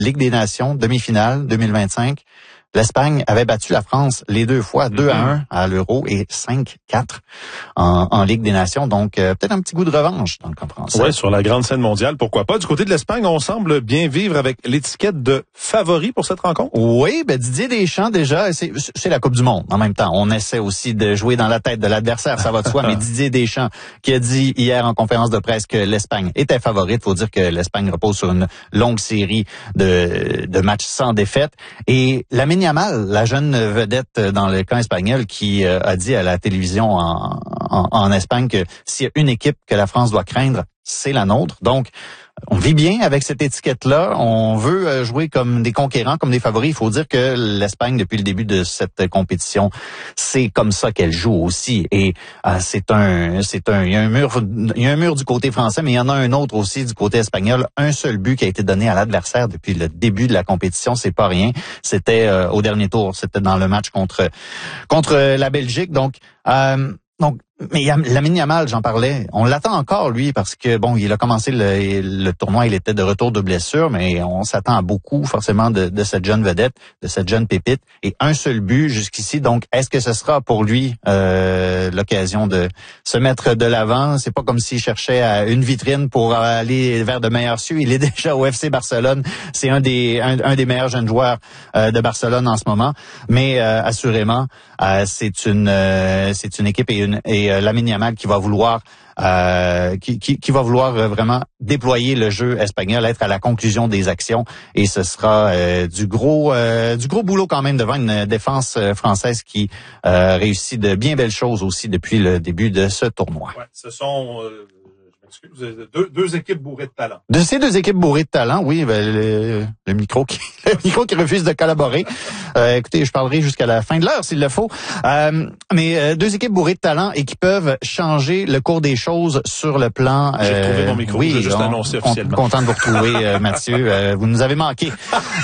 Ligue des Nations, demi-finale 2025. L'Espagne avait battu la France les deux fois, 2-1 à l'Euro et 5-4 en Ligue des Nations. Donc, peut-être un petit goût de revanche dans le camp français. Oui, sur la grande scène mondiale, pourquoi pas. Du côté de l'Espagne, on semble bien vivre avec l'étiquette de favori pour cette rencontre. Oui, Didier Deschamps, déjà, c'est la Coupe du Monde. En même temps, on essaie aussi de jouer dans la tête de l'adversaire, ça va de soi. Mais Didier Deschamps, qui a dit hier en conférence de presse que l'Espagne était favorite, faut dire que l'Espagne repose sur une longue série de matchs sans défaite. Et Lamine Yamal, la jeune vedette dans le camp espagnol, qui a dit à la télévision en Espagne que s'il y a une équipe que la France doit craindre, c'est la nôtre. Donc, on vit bien avec cette étiquette-là. On veut jouer comme des conquérants, comme des favoris. Il faut dire que l'Espagne, depuis le début de cette compétition, c'est comme ça qu'elle joue aussi. Et il y a un mur du côté français, mais il y en a un autre aussi du côté espagnol. Un seul but qui a été donné à l'adversaire depuis le début de la compétition, c'est pas rien. C'était au dernier tour. C'était dans le match contre la Belgique. Donc, mais Lamine Yamal, j'en parlais, on l'attend encore, lui, parce que, bon, il a commencé le tournoi, il était de retour de blessure, mais on s'attend à beaucoup, forcément, de cette jeune vedette, de cette jeune pépite, et un seul but jusqu'ici. Donc, est-ce que ce sera pour lui l'occasion de se mettre de l'avant? C'est pas comme s'il cherchait une vitrine pour aller vers de meilleurs cieux. Il est déjà au FC Barcelone. C'est un des meilleurs jeunes joueurs de Barcelone en ce moment. Mais assurément, c'est une équipe et Lamine Yamal qui va vouloir vraiment déployer le jeu espagnol, être à la conclusion des actions, et ce sera du gros boulot quand même devant une défense française qui réussit de bien belles choses aussi depuis le début de ce tournoi. Ouais, ce sont deux équipes bourrées de talent. De ces deux équipes bourrées de talent, oui, le micro qui refuse de collaborer. Écoutez, je parlerai jusqu'à la fin de l'heure s'il le faut. Mais deux équipes bourrées de talent et qui peuvent changer le cours des choses sur le plan. J'ai retrouvé mon micro, oui, je vais juste l'annoncer officiellement. Content de vous retrouver, Mathieu. Vous nous avez manqué.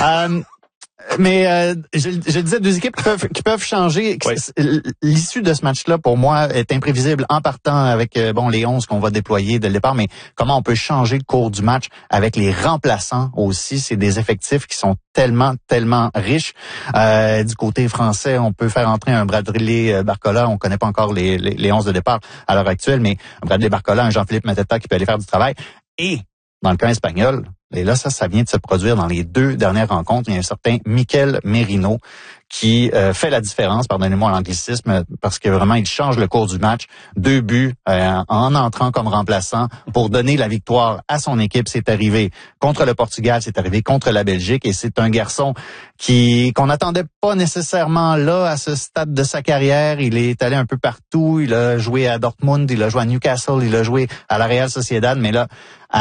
Mais je disais, deux équipes qui peuvent changer. Oui. L'issue de ce match-là, pour moi, est imprévisible en partant avec les 11 qu'on va déployer dès le départ, mais comment on peut changer le cours du match avec les remplaçants aussi. C'est des effectifs qui sont tellement riches. Du côté français, on peut faire entrer un Bradley Barcola. On connaît pas encore les 11 de départ à l'heure actuelle, mais un Bradley Barcola, un Jean-Philippe Mateta qui peut aller faire du travail. Et dans le camp espagnol, et là, ça vient de se produire dans les deux dernières rencontres. Il y a un certain Mikel Merino qui fait la différence, pardonnez-moi l'anglicisme, parce que vraiment, il change le cours du match. 2 buts en entrant comme remplaçant pour donner la victoire à son équipe. C'est arrivé contre le Portugal, c'est arrivé contre la Belgique, et c'est un garçon qu'on n'attendait pas nécessairement là à ce stade de sa carrière. Il est allé un peu partout. Il a joué à Dortmund, il a joué à Newcastle, il a joué à la Real Sociedad, mais là,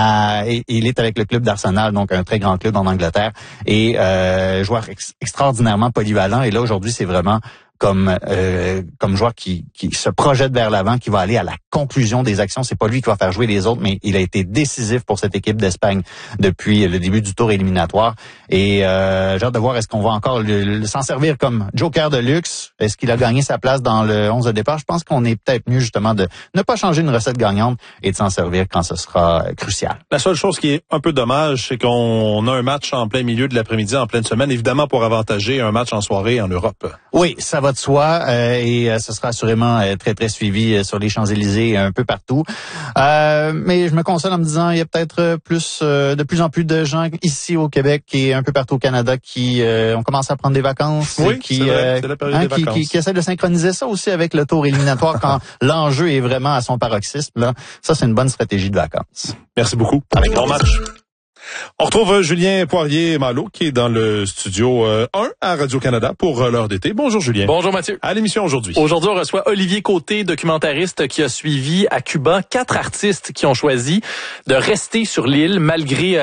il est avec le club d'Arsenal, donc un très grand club en Angleterre, et joueur extraordinairement polyvalent. Et là, aujourd'hui, c'est vraiment comme joueur qui se projette vers l'avant, qui va aller à la conclusion des actions. C'est pas lui qui va faire jouer les autres, mais il a été décisif pour cette équipe d'Espagne depuis le début du tour éliminatoire. Et j'ai hâte de voir, est-ce qu'on va encore s'en servir comme joker de luxe? Est-ce qu'il a gagné sa place dans le 11 de départ? Je pense qu'on est peut-être mieux justement de ne pas changer une recette gagnante et de s'en servir quand ce sera crucial. La seule chose qui est un peu dommage, c'est qu'on a un match en plein milieu de l'après-midi, en pleine semaine, évidemment pour avantager un match en soirée en Europe. Oui, ça va de soi, et ce sera assurément très suivi sur les Champs-Élysées un peu partout. Mais je me console en me disant, il y a peut-être de plus en plus de gens ici au Québec et un peu partout au Canada qui ont commencé à prendre des vacances. Oui, c'est la période des vacances. Qui essaient de synchroniser ça aussi avec le tour éliminatoire quand l'enjeu est vraiment à son paroxysme. Là. Ça, c'est une bonne stratégie de vacances. Merci beaucoup. Avec bon match. On retrouve Julien Poirier-Malo qui est dans le studio 1 à Radio-Canada pour l'heure d'été. Bonjour Julien. Bonjour Mathieu. À l'émission aujourd'hui. Aujourd'hui, on reçoit Olivier Côté, documentariste qui a suivi à Cuba 4 artistes qui ont choisi de rester sur l'île malgré,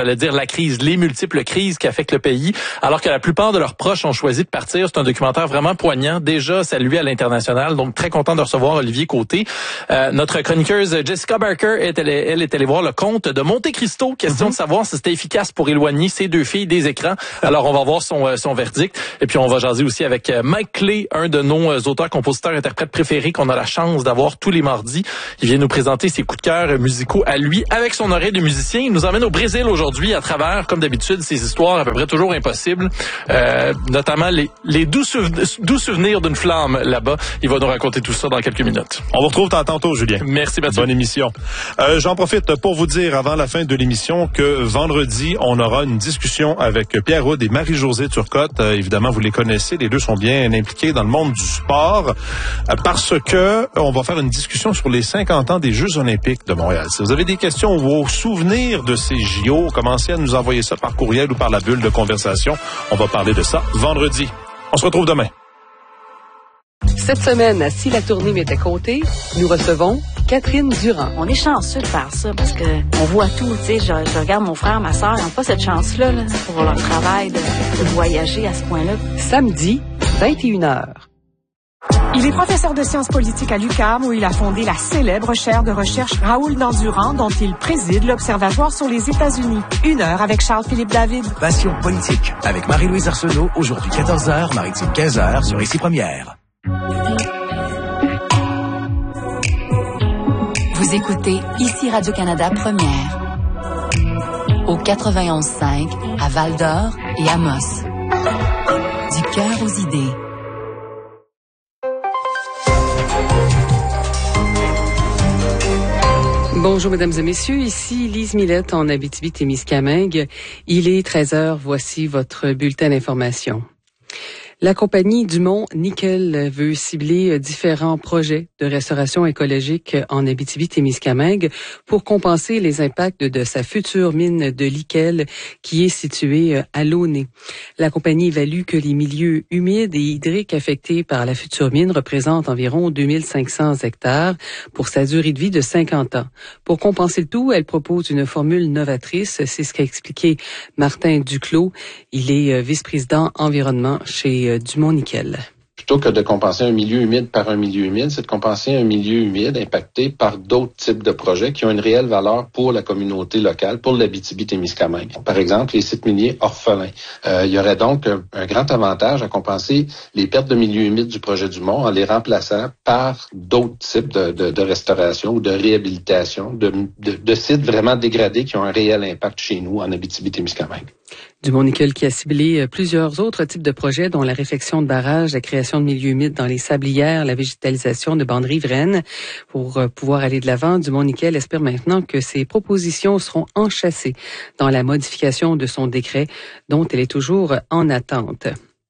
les multiples crises qui affectent le pays, alors que la plupart de leurs proches ont choisi de partir. C'est un documentaire vraiment poignant, déjà salué à l'international, donc très content de recevoir Olivier Côté. Notre chroniqueuse Jessica Barker, elle est allée voir le comte de Monte Cristo, question de savoir savoir si c'était efficace pour éloigner ces deux filles des écrans. Alors, on va voir son verdict. Et puis, on va jaser aussi avec Mike Clay, un de nos auteurs, compositeurs, interprètes préférés qu'on a la chance d'avoir tous les mardis. Il vient nous présenter ses coups de cœur musicaux à lui avec son oreille de musicien. Il nous emmène au Brésil aujourd'hui à travers, comme d'habitude, ces histoires à peu près toujours impossibles, notamment les doux souvenirs d'une flamme là-bas. Il va nous raconter tout ça dans quelques minutes. On vous retrouve tantôt, Julien. Merci, Mathieu. Bonne émission. J'en profite pour vous dire avant la fin de l'émission que vendredi, on aura une discussion avec Pierre Houd et Marie-Josée Turcotte. Évidemment, vous les connaissez. Les deux sont bien impliqués dans le monde du sport parce que on va faire une discussion sur les 50 ans des Jeux olympiques de Montréal. Si vous avez des questions ou vos souvenirs de ces JO, commencez à nous envoyer ça par courriel ou par la bulle de conversation. On va parler de ça vendredi. On se retrouve demain. Cette semaine, Si la tournée m'était comptée, nous recevons Catherine Durand. On est chanceux de faire ça parce que on voit tout. Tu sais, je regarde mon frère, ma sœur, ils n'ont pas cette chance-là là, pour leur travail de voyager à ce point-là. Samedi, 21h. Il est professeur de sciences politiques à l'UQAM où il a fondé la célèbre chaire de recherche Raoul Dandurand dont il préside l'Observatoire sur les États-Unis. 1 heure avec Charles-Philippe David. Passion politique avec Marie-Louise Arsenault, aujourd'hui 14h, Maritime 15h sur Ici Première. Vous écoutez Ici Radio-Canada Première. Au 91.5 à Val-d'Or et Amos. Du cœur aux idées. Bonjour, mesdames et messieurs. Ici Lise Millette en Abitibi-Témiscamingue. Il est 13h. Voici votre bulletin d'information. La compagnie Dumont-Nickel veut cibler différents projets de restauration écologique en Abitibi-Témiscamingue pour compenser les impacts de sa future mine de nickel qui est située à Launay. La compagnie évalue que les milieux humides et hydriques affectés par la future mine représentent environ 2500 hectares pour sa durée de vie de 50 ans. Pour compenser le tout, elle propose une formule novatrice. C'est ce qu'a expliqué Martin Duclos. Il est vice-président environnement chez Dumont-Nickel. Plutôt que de compenser un milieu humide par un milieu humide, c'est de compenser un milieu humide impacté par d'autres types de projets qui ont une réelle valeur pour la communauté locale, pour l'Abitibi-Témiscamingue. Par exemple, les sites miniers orphelins. Il y aurait donc un grand avantage à compenser les pertes de milieu humide du projet Dumont en les remplaçant par d'autres types de restauration ou de réhabilitation de sites vraiment dégradés qui ont un réel impact chez nous en Abitibi-Témiscamingue. Dumont-Nickel qui a ciblé plusieurs autres types de projets, dont la réfection de barrages, la création de milieux humides dans les sablières, la végétalisation de bandes riveraines. Pour pouvoir aller de l'avant, Dumont-Nickel espère maintenant que ces propositions seront enchâssées dans la modification de son décret, dont elle est toujours en attente.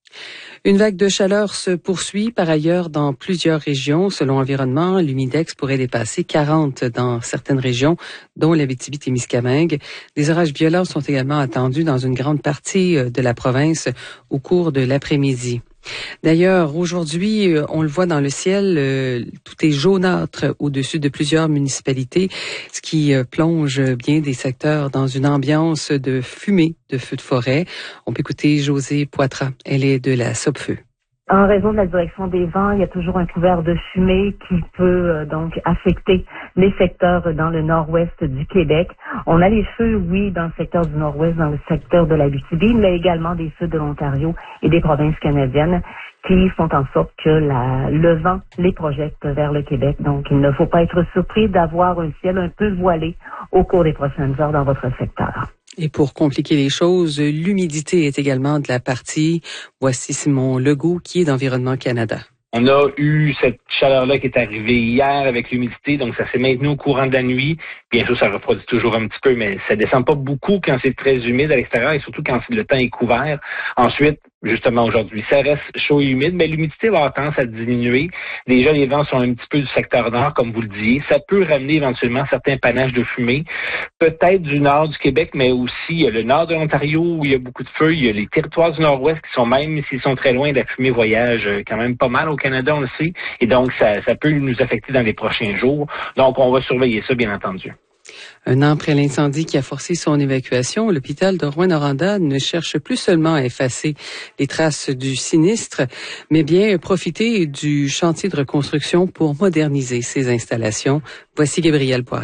Une vague de chaleur se poursuit par ailleurs dans plusieurs régions. Selon Environnement, l'humidex pourrait dépasser 40 dans certaines régions, dont l'Abitibi-Témiscamingue. Des orages violents sont également attendus dans une grande partie de la province au cours de l'après-midi. D'ailleurs, aujourd'hui, on le voit dans le ciel, tout est jaunâtre au-dessus de plusieurs municipalités, ce qui plonge bien des secteurs dans une ambiance de fumée de feux de forêt. On peut écouter Josée Poitras, elle est de la Sopfeu. En raison de la direction des vents, il y a toujours un couvert de fumée qui peut donc affecter les secteurs dans le nord-ouest du Québec. On a les feux, oui, dans le secteur du nord-ouest, dans le secteur de l'Abitibi, mais également des feux de l'Ontario et des provinces canadiennes qui font en sorte que le vent les projette vers le Québec. Donc, il ne faut pas être surpris d'avoir un ciel un peu voilé au cours des prochaines heures dans votre secteur. Et pour compliquer les choses, l'humidité est également de la partie. Voici Simon Legault qui est d'Environnement Canada. On a eu cette chaleur-là qui est arrivée hier avec l'humidité, donc ça s'est maintenu au courant de la nuit. Bien sûr, ça reproduit toujours un petit peu, mais ça descend pas beaucoup quand c'est très humide à l'extérieur et surtout quand le temps est couvert. Ensuite, justement aujourd'hui, ça reste chaud et humide, mais l'humidité va avoir tendance à diminuer. Déjà, les vents sont un petit peu du secteur nord, comme vous le disiez. Ça peut ramener éventuellement certains panaches de fumée, peut-être du nord du Québec, mais aussi le nord de l'Ontario où il y a beaucoup de feux. Il y a les territoires du nord-ouest qui sont, même s'ils sont très loin, la fumée voyage quand même pas mal au Canada, on le sait. Et donc, ça peut nous affecter dans les prochains jours. Donc, on va surveiller ça, bien entendu. Un an après l'incendie qui a forcé son évacuation, l'hôpital de Rouyn-Noranda ne cherche plus seulement à effacer les traces du sinistre, mais bien profiter du chantier de reconstruction pour moderniser ses installations. Voici Gabriel Poirier.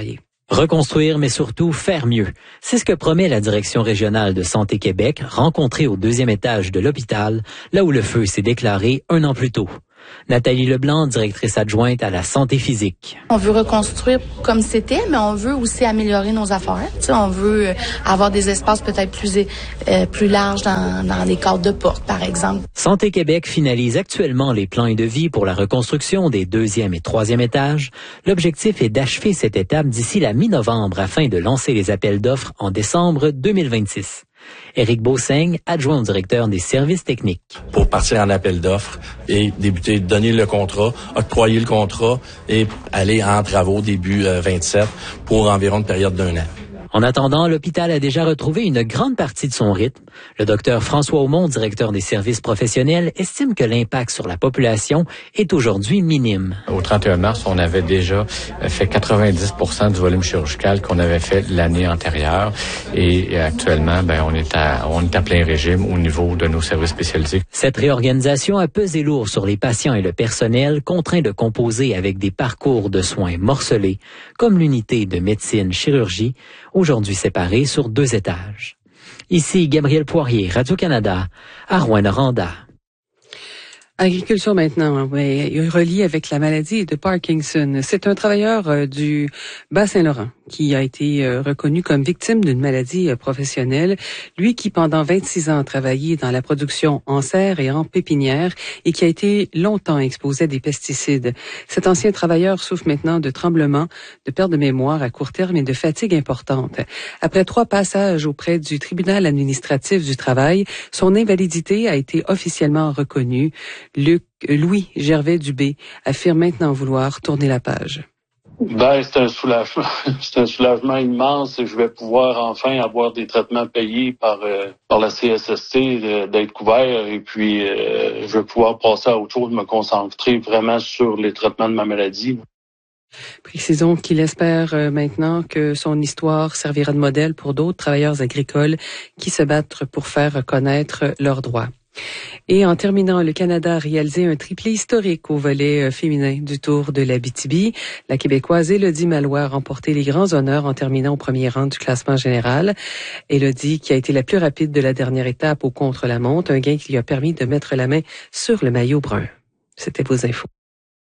Reconstruire, mais surtout faire mieux. C'est ce que promet la Direction régionale de Santé Québec, rencontrée au 2e étage de l'hôpital, là où le feu s'est déclaré 1 an plus tôt. Nathalie Leblanc, directrice adjointe à la santé physique. On veut reconstruire comme c'était, mais on veut aussi améliorer nos affaires. T'sais, on veut avoir des espaces peut-être plus larges dans les cadres de porte, par exemple. Santé Québec finalise actuellement les plans et devis pour la reconstruction des 2e et 3e étages. L'objectif est d'achever cette étape d'ici la mi-novembre afin de lancer les appels d'offres en décembre 2026. Éric Beauseigne, adjoint au directeur des services techniques. Pour partir en appel d'offres et débuter, donner le contrat, octroyer le contrat et aller en travaux début 27 pour environ une période d'1 an. En attendant, l'hôpital a déjà retrouvé une grande partie de son rythme. Le docteur François Aumont, directeur des services professionnels, estime que l'impact sur la population est aujourd'hui minime. Au 31 mars, on avait déjà fait 90% du volume chirurgical qu'on avait fait l'année antérieure. Et actuellement, on est à plein régime au niveau de nos services spécialisés. Cette réorganisation a pesé lourd sur les patients et le personnel, contraints de composer avec des parcours de soins morcelés, comme l'unité de médecine-chirurgie, aujourd'hui séparée sur 2 étages. Ici Gabriel Poirier, Radio-Canada, à Rouyn-Noranda. Agriculture maintenant, relié avec la maladie de Parkinson. C'est un travailleur du Bas-Saint-Laurent qui a été reconnu comme victime d'une maladie professionnelle. Lui qui, pendant 26 ans, a travaillé dans la production en serre et en pépinière et qui a été longtemps exposé à des pesticides. Cet ancien travailleur souffre maintenant de tremblements, de perte de mémoire à court terme et de fatigue importante. Après 3 passages auprès du tribunal administratif du travail, son invalidité a été officiellement reconnue. Louis Gervais-Dubé affirme maintenant vouloir tourner la page. C'est un soulagement. C'est un soulagement immense. Je vais pouvoir enfin avoir des traitements payés par la CSST, d'être couvert. Et puis, je vais pouvoir passer à autre chose, me concentrer vraiment sur les traitements de ma maladie. Précisons qu'il espère maintenant que son histoire servira de modèle pour d'autres travailleurs agricoles qui se battent pour faire reconnaître leurs droits. Et en terminant, le Canada a réalisé un triplé historique au volet féminin du Tour de l'Abitibi. La Québécoise Élodie Maillois a remporté les grands honneurs en terminant au premier rang du classement général. Élodie qui a été la plus rapide de la dernière étape au contre-la-montre, un gain qui lui a permis de mettre la main sur le maillot brun. C'était vos infos.